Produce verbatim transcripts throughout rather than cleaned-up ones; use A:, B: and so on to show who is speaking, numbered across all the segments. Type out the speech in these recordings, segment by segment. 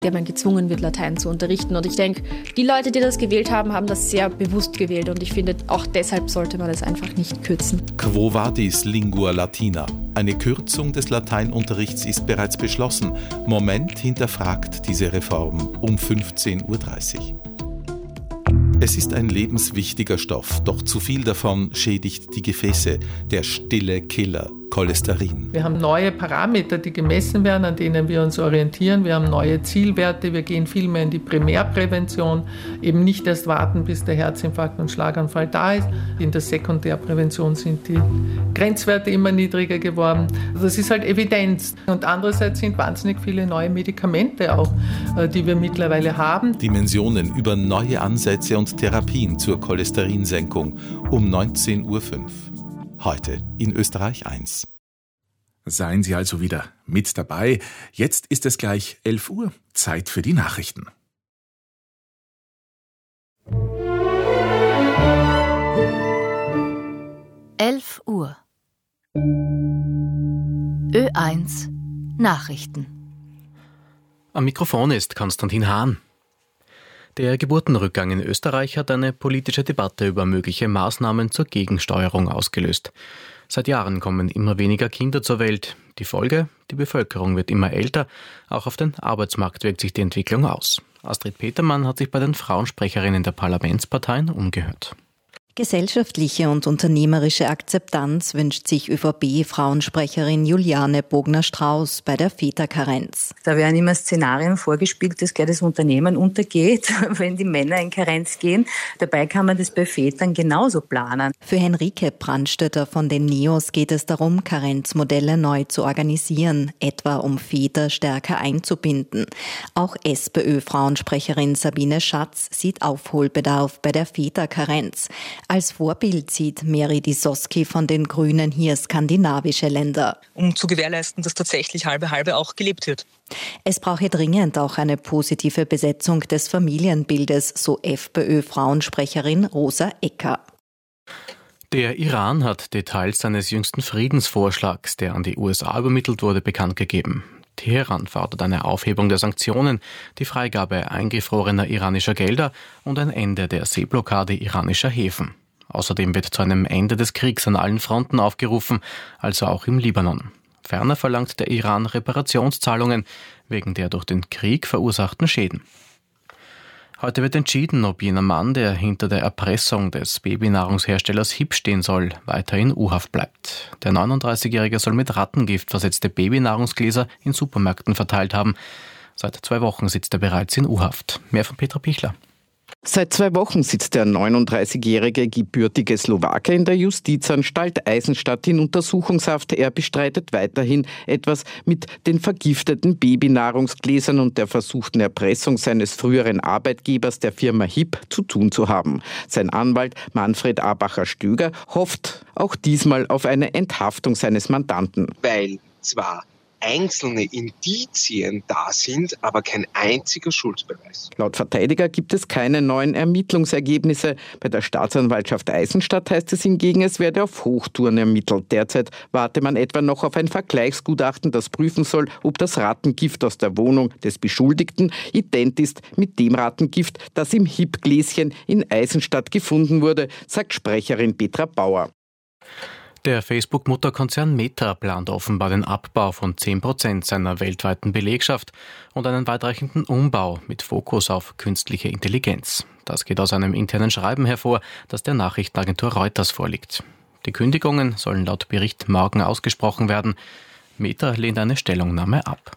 A: der man gezwungen wird, Latein zu unterrichten. Und ich denke, die Leute, die das gewählt haben, haben das sehr bewusst gewählt. Und ich finde, auch deshalb sollte man es einfach nicht kürzen.
B: Quo vadis lingua latina? Eine Kürzung des Lateinunterrichts ist bereits beschlossen. Moment hinterfragt diese Reform um fünfzehn Uhr dreißig. Es ist ein lebenswichtiger Stoff, doch zu viel davon schädigt die Gefäße. Der stille Killer, Cholesterin.
C: Wir haben neue Parameter, die gemessen werden, an denen wir uns orientieren. Wir haben neue Zielwerte. Wir gehen viel mehr in die Primärprävention. Eben nicht erst warten, bis der Herzinfarkt und Schlaganfall da ist. In der Sekundärprävention sind die Grenzwerte immer niedriger geworden. Das ist halt Evidenz. Und andererseits sind wahnsinnig viele neue Medikamente auch, die wir mittlerweile haben.
B: Dimensionen über neue Ansätze und Therapien zur Cholesterinsenkung um neunzehn Uhr fünf. Heute in Österreich eins.
D: Seien Sie also wieder mit dabei. Jetzt ist es gleich elf Uhr. Zeit für die Nachrichten.
E: elf Uhr. Ö eins Nachrichten.
F: Am Mikrofon ist Konstantin Hahn. Der Geburtenrückgang in Österreich hat eine politische Debatte über mögliche Maßnahmen zur Gegensteuerung ausgelöst. Seit Jahren kommen immer weniger Kinder zur Welt. Die Folge? Die Bevölkerung wird immer älter. Auch auf den Arbeitsmarkt wirkt sich die Entwicklung aus. Astrid Petermann hat sich bei den Frauensprecherinnen der Parlamentsparteien umgehört.
G: Gesellschaftliche und unternehmerische Akzeptanz wünscht sich ÖVP-Frauensprecherin Juliane Bogner-Strauß bei der Väterkarenz.
H: Da werden immer Szenarien vorgespielt, dass gleich das Unternehmen untergeht, wenn die Männer in Karenz gehen. Dabei kann man das bei Vätern genauso planen.
G: Für Henrike Brandstätter von den NEOS geht es darum, Karenzmodelle neu zu organisieren, etwa um Väter stärker einzubinden. Auch SPÖ-Frauensprecherin Sabine Schatz sieht Aufholbedarf bei der Väterkarenz. Als Vorbild sieht Meri Disoski von den Grünen hier skandinavische Länder.
I: Um zu gewährleisten, dass tatsächlich halbe-halbe auch gelebt wird.
G: Es brauche dringend auch eine positive Besetzung des Familienbildes, so FPÖ-Frauensprecherin Rosa Ecker.
F: Der Iran hat Details seines jüngsten Friedensvorschlags, der an die U S A übermittelt wurde, bekannt gegeben. Teheran fordert eine Aufhebung der Sanktionen, die Freigabe eingefrorener iranischer Gelder und ein Ende der Seeblockade iranischer Häfen. Außerdem wird zu einem Ende des Kriegs an allen Fronten aufgerufen, also auch im Libanon. Ferner verlangt der Iran Reparationszahlungen wegen der durch den Krieg verursachten Schäden. Heute wird entschieden, ob jener Mann, der hinter der Erpressung des Babynahrungsherstellers Hipp stehen soll, weiter in U-Haft bleibt. Der neununddreißigjährige soll mit Rattengift versetzte Babynahrungsgläser in Supermärkten verteilt haben. Seit zwei Wochen sitzt er bereits in U-Haft. Mehr von Petra Pichler.
J: Seit zwei Wochen sitzt der neununddreißigjährige gebürtige Slowake in der Justizanstalt Eisenstadt in Untersuchungshaft. Er bestreitet weiterhin, etwas mit den vergifteten Babynahrungsgläsern und der versuchten Erpressung seines früheren Arbeitgebers, der Firma Hipp, zu tun zu haben. Sein Anwalt Manfred Abacher-Stöger hofft auch diesmal auf eine Enthaftung seines Mandanten.
K: Weil zwar einzelne Indizien da sind, aber kein einziger Schuldbeweis.
J: Laut Verteidiger gibt es keine neuen Ermittlungsergebnisse. Bei der Staatsanwaltschaft Eisenstadt heißt es hingegen, es werde auf Hochtouren ermittelt. Derzeit warte man etwa noch auf ein Vergleichsgutachten, das prüfen soll, ob das Rattengift aus der Wohnung des Beschuldigten ident ist mit dem Rattengift, das im Hipp-Gläschen in Eisenstadt gefunden wurde, sagt Sprecherin Petra Bauer.
F: Der Facebook-Mutterkonzern Meta plant offenbar den Abbau von zehn Prozent seiner weltweiten Belegschaft und einen weitreichenden Umbau mit Fokus auf künstliche Intelligenz. Das geht aus einem internen Schreiben hervor, das der Nachrichtenagentur Reuters vorliegt. Die Kündigungen sollen laut Bericht morgen ausgesprochen werden. Meta lehnt eine Stellungnahme ab.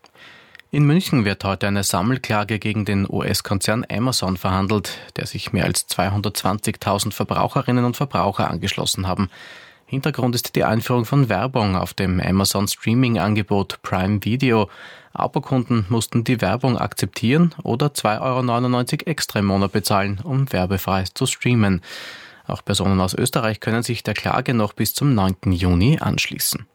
F: In München wird heute eine Sammelklage gegen den U S-Konzern Amazon verhandelt, der sich mehr als zweihundertzwanzigtausend Verbraucherinnen und Verbraucher angeschlossen haben. Hintergrund ist die Einführung von Werbung auf dem Amazon-Streaming-Angebot Prime Video. Abo-Kunden mussten die Werbung akzeptieren oder zwei Euro neunundneunzig extra im Monat bezahlen, um werbefrei zu streamen. Auch Personen aus Österreich können sich der Klage noch bis zum neunten Juni anschließen.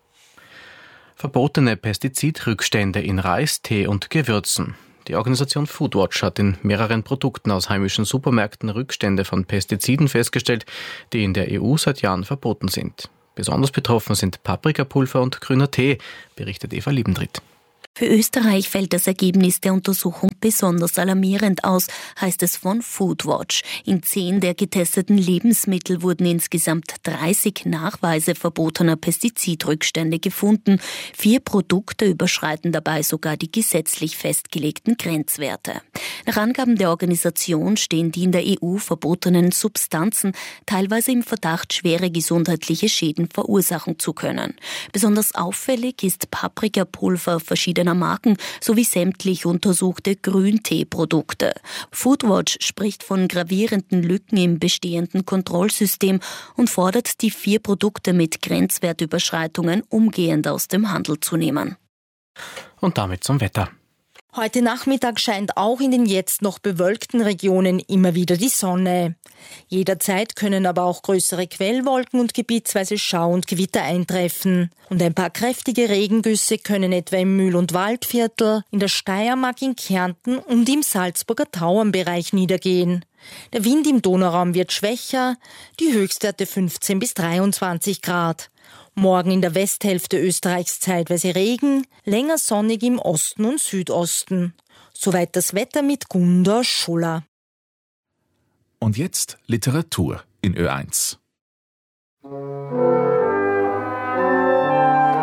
F: Verbotene Pestizidrückstände in Reis, Tee und Gewürzen. Die Organisation Foodwatch hat in mehreren Produkten aus heimischen Supermärkten Rückstände von Pestiziden festgestellt, die in der E U seit Jahren verboten sind. Besonders betroffen sind Paprikapulver und grüner Tee, berichtet Eva Liebendritt.
L: Für Österreich fällt das Ergebnis der Untersuchung besonders alarmierend aus, heißt es von Foodwatch. In zehn der getesteten Lebensmittel wurden insgesamt dreißig Nachweise verbotener Pestizidrückstände gefunden. Vier Produkte überschreiten dabei sogar die gesetzlich festgelegten Grenzwerte. Nach Angaben der Organisation stehen die in der E U verbotenen Substanzen teilweise im Verdacht, schwere gesundheitliche Schäden verursachen zu können. Besonders auffällig ist Paprikapulver verschiedener Marken sowie sämtlich untersuchte Grünteeprodukte. Foodwatch spricht von gravierenden Lücken im bestehenden Kontrollsystem und fordert, die vier Produkte mit Grenzwertüberschreitungen umgehend aus dem Handel zu nehmen.
F: Und damit zum Wetter.
M: Heute Nachmittag scheint auch in den jetzt noch bewölkten Regionen immer wieder die Sonne. Jederzeit können aber auch größere Quellwolken und gebietsweise Schau- und Gewitter eintreffen. Und ein paar kräftige Regengüsse können etwa im Mühl- und Waldviertel, in der Steiermark, in Kärnten und im Salzburger Tauernbereich niedergehen. Der Wind im Donauraum wird schwächer, die Höchstwerte fünfzehn bis dreiundzwanzig Grad. Morgen in der Westhälfte Österreichs zeitweise Regen, länger sonnig im Osten und Südosten. Soweit das Wetter mit Gunda Schuller.
D: Und jetzt Literatur in Ö eins.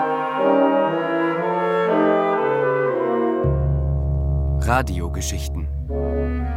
N: Radiogeschichten.